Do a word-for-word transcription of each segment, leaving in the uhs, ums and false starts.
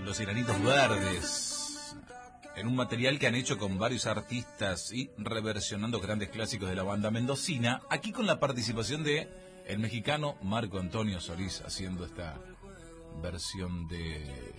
Los Enanitos Verdes, en un material que han hecho con varios artistas y reversionando grandes clásicos de la banda mendocina, aquí con la participación de el mexicano Marco Antonio Solís haciendo esta versión de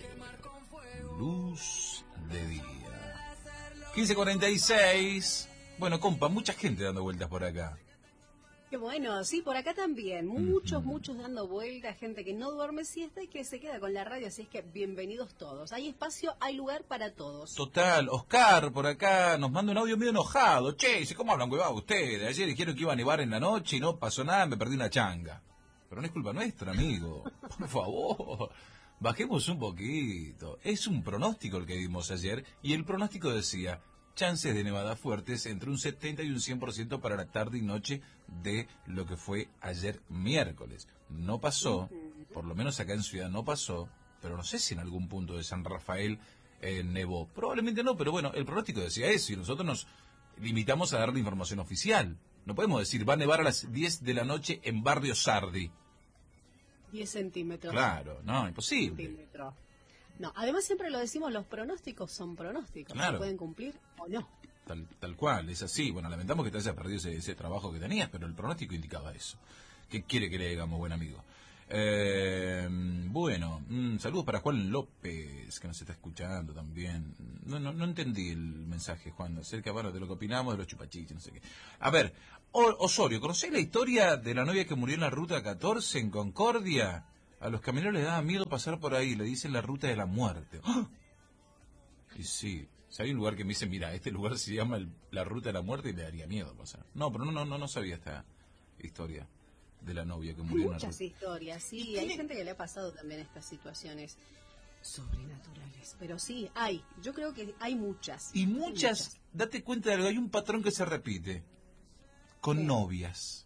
Luz de Día. quince cuarenta y seis. Bueno, compa, mucha gente dando vueltas por acá. Qué bueno, sí, por acá también. Muchos, uh-huh. muchos dando vueltas, gente que no duerme siesta y que se queda con la radio, así es que bienvenidos todos. Hay espacio, hay lugar para todos. Total, Oscar por acá nos manda un audio medio enojado. Che, dice, ¿cómo hablan huevado ustedes? Ayer dijeron que iba a nevar en la noche y no pasó nada, me perdí una changa. Pero no es culpa nuestra, amigo. Por favor, bajemos un poquito. Es un pronóstico el que dimos ayer y el pronóstico decía... chances de nevadas fuertes entre un setenta y un cien por ciento para la tarde y noche de lo que fue ayer miércoles. No pasó, por lo menos acá en Ciudad no pasó, pero no sé si en algún punto de San Rafael eh, nevó. Probablemente no, pero bueno, el pronóstico decía eso y nosotros nos limitamos a dar la información oficial. No podemos decir, va a nevar a las diez de la noche en Barrio Sardi. diez centímetros. Claro, no, imposible. Centímetro. No, además siempre lo decimos, los pronósticos son pronósticos, claro. Se pueden cumplir o no. Tal, tal cual, es así. Bueno, lamentamos que te hayas perdido ese, ese trabajo que tenías, pero el pronóstico indicaba eso. ¿Qué quiere que le digamos, buen amigo? Eh, bueno, mm, saludos para Juan López, que nos está escuchando también. No, no, no entendí el mensaje, Juan, acerca bueno, de lo que opinamos de los chupachiches, no sé qué. A ver, o- Osorio, ¿conocés la historia de la novia que murió en la ruta catorce en Concordia? A los camioneros les daba miedo pasar por ahí, le dicen la ruta de la muerte. ¡Oh! Y sí, si hay un lugar que me dice, mira, este lugar se llama el, la ruta de la muerte y le daría miedo pasar. No, pero no, no, no, no sabía esta historia de la novia que murió en la ruta. Muchas historias, sí, hay gente que le ha pasado también estas situaciones sobrenaturales. Pero sí, hay, yo creo que hay muchas. Y muchas, muchas. Date cuenta de algo, hay un patrón que se repite. Con sí. novias.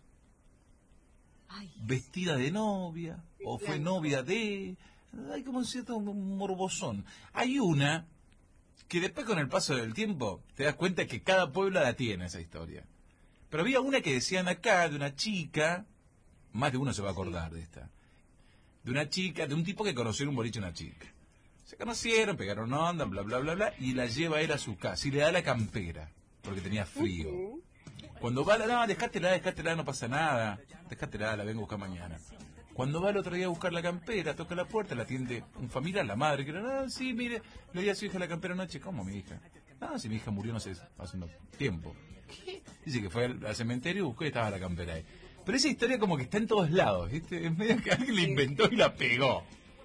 Ay, vestida de novia, sí, o fue blanco. Novia de... Hay como un cierto morbosón. Hay una que después con el paso del tiempo te das cuenta que cada pueblo la tiene esa historia. Pero había una que decían acá de una chica, más de uno se va a acordar sí. de esta, de una chica, de un tipo que conoció en un boliche a una chica. Se conocieron, pegaron onda, bla, bla, bla, bla, y la lleva él a su casa y le da la campera, porque tenía frío. Uh-huh. Cuando va, no, dejátela, dejátela, no pasa nada. Dejátela, la vengo a buscar mañana. Cuando va el otro día a buscar la campera, toca la puerta, la atiende un familiar, la madre, que era, ah, sí, mire, le di a su hija la campera anoche. ¿Cómo, mi hija? Ah, si mi hija murió, no sé, hace un tiempo. ¿Qué? Dice que fue al, al cementerio y buscó y estaba la campera ahí. Pero esa historia como que está en todos lados, ¿viste? Es medio que alguien la inventó y la pegó.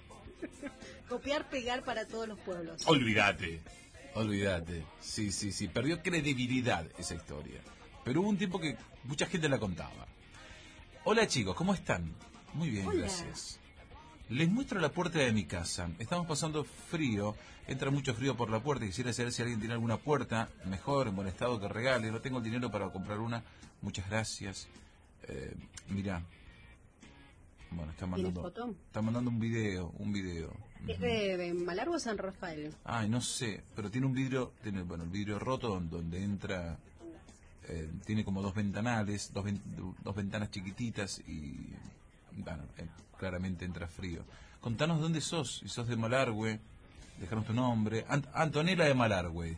Copiar, pegar para todos los pueblos. Olvídate, olvídate. Sí, sí, sí, perdió credibilidad esa historia. Pero hubo un tiempo que mucha gente la contaba. Hola chicos, ¿cómo están? Muy bien, Hola. Gracias. Les muestro la puerta de mi casa. Estamos pasando frío, entra mucho frío por la puerta. Quisiera saber si alguien tiene alguna puerta mejor, en buen estado, que regale. No tengo el dinero para comprar una. Muchas gracias. Eh, mirá. Bueno, está mandando, está mandando un video, un video. ¿Es de, de Malargüe o San Rafael? Ay, no sé, pero tiene un vidrio, tiene, bueno, el vidrio roto donde, donde entra... Eh, tiene como dos ventanales, dos, ven, dos ventanas chiquititas y, bueno, eh, claramente entra frío. Contanos dónde sos, si sos de Malargüe, dejanos tu nombre. Ant- Antonella de Malargüe.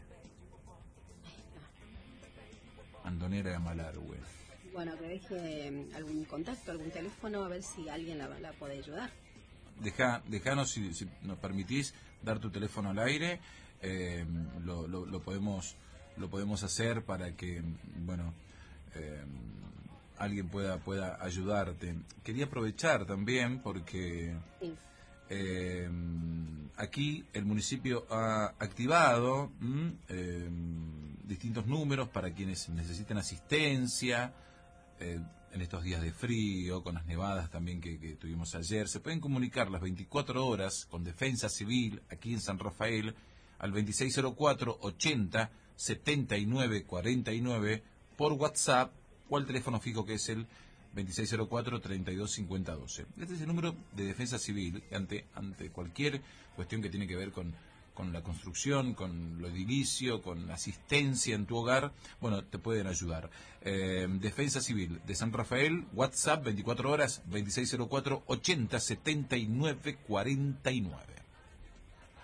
Antonella de Malargüe. Bueno, que deje algún contacto, algún teléfono, a ver si alguien la, la puede ayudar. Deja, dejanos, si, si nos permitís, dar tu teléfono al aire, eh, lo, lo, lo podemos... lo podemos hacer para que, bueno, eh, alguien pueda pueda ayudarte. Quería aprovechar también porque sí. eh, aquí el municipio ha activado mm, eh, distintos números para quienes necesiten asistencia eh, en estos días de frío, con las nevadas también que, que tuvimos ayer. Se pueden comunicar las veinticuatro horas con Defensa Civil aquí en San Rafael al veintiséis cero cuatro ochenta setenta y nueve cuarenta y nueve por WhatsApp o al teléfono fijo que es el veintiséis cero cuatro treinta y dos cincuenta doce. Este es el número de Defensa Civil ante ante cualquier cuestión que tiene que ver con con la construcción, con lo edilicio, con asistencia en tu hogar. Bueno, te pueden ayudar. Eh, Defensa Civil de San Rafael, WhatsApp veinticuatro horas veintiséis cero cuatro ochenta setenta y nueve cuarenta y nueve.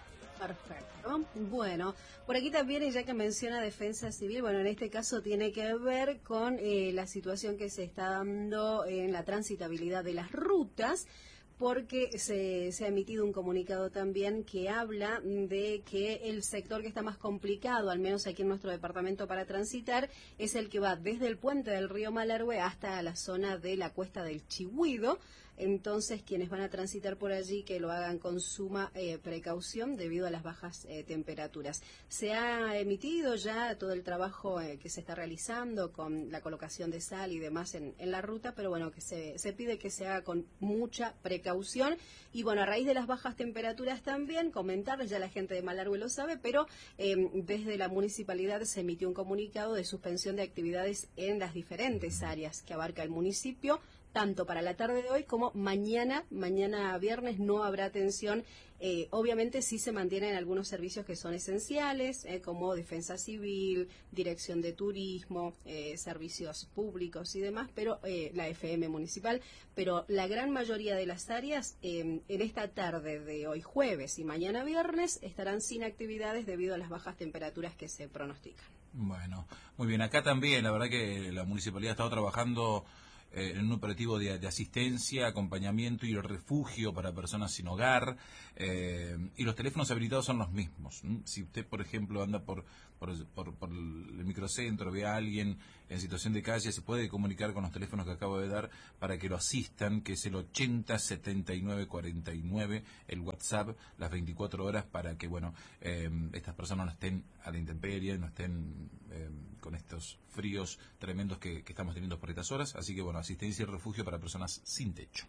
Perfecto. Bueno, por aquí también, ya que menciona defensa civil, bueno, en este caso tiene que ver con eh, la situación que se está dando en la transitabilidad de las rutas, porque se, se ha emitido un comunicado también que habla de que el sector que está más complicado, al menos aquí en nuestro departamento para transitar, es el que va desde el puente del río Malargüe hasta la zona de la cuesta del Chihuido. Entonces, quienes van a transitar por allí, que lo hagan con suma eh, precaución debido a las bajas eh, temperaturas. Se ha emitido ya todo el trabajo eh, que se está realizando con la colocación de sal y demás en, en la ruta, pero bueno, que se, se pide que se haga con mucha precaución. Y bueno, a raíz de las bajas temperaturas también, comentarles, ya la gente de Malargüe lo sabe, pero eh, desde la municipalidad se emitió un comunicado de suspensión de actividades en las diferentes áreas que abarca el municipio, tanto para la tarde de hoy como mañana, mañana viernes no habrá atención. Eh, obviamente sí se mantienen algunos servicios que son esenciales, eh, como defensa civil, dirección de turismo, eh, servicios públicos y demás, pero eh, la F M municipal, pero la gran mayoría de las áreas eh, en esta tarde de hoy jueves y mañana viernes estarán sin actividades debido a las bajas temperaturas que se pronostican. Bueno, muy bien, acá también, la verdad que la municipalidad ha estado trabajando en un operativo de, de asistencia, acompañamiento y refugio para personas sin hogar, eh, y los teléfonos habilitados son los mismos. ¿m? Si usted, por ejemplo, anda por, por, por, por el microcentro, ve a alguien en situación de calle, se puede comunicar con los teléfonos que acabo de dar para que lo asistan, que es el ochenta setenta y nueve cuarenta y nueve, el WhatsApp, las veinticuatro horas, para que, bueno, eh, estas personas no estén a la intemperie, no estén eh, con estos fríos tremendos que, que estamos teniendo por estas horas. Así que, bueno, asistencia y refugio para personas sin techo.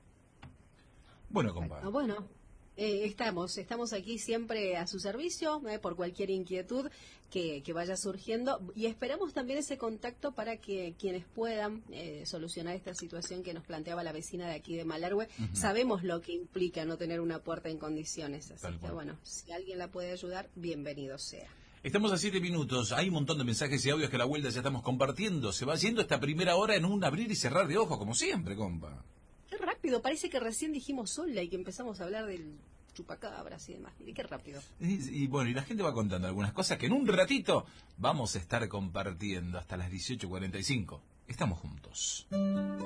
Bueno, compadre. Bueno, eh, estamos, estamos aquí siempre a su servicio, eh, por cualquier inquietud que, que vaya surgiendo, y esperamos también ese contacto para que quienes puedan eh, solucionar esta situación que nos planteaba la vecina de aquí de Malargüe. Uh-huh. Sabemos lo que implica no tener una puerta en condiciones, así Tal que cual. Bueno, si alguien la puede ayudar, bienvenido sea. Estamos a siete minutos, hay un montón de mensajes y audios que a la vuelta ya estamos compartiendo. Se va yendo esta primera hora en un abrir y cerrar de ojos, como siempre, compa. Qué rápido, parece que recién dijimos sola y que empezamos a hablar del chupacabras y demás. Mire, qué rápido. Y, y bueno, y la gente va contando algunas cosas que en un ratito vamos a estar compartiendo hasta las dieciocho cuarenta y cinco. Estamos juntos.